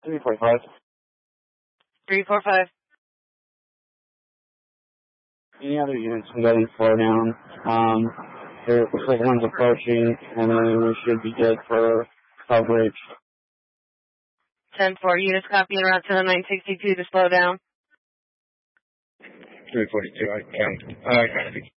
345. 345. Any other units can go and slow down. There looks like one's approaching, and then we should be good for coverage. 10-4, units copying around to the 962 to slow down. 342, I copy.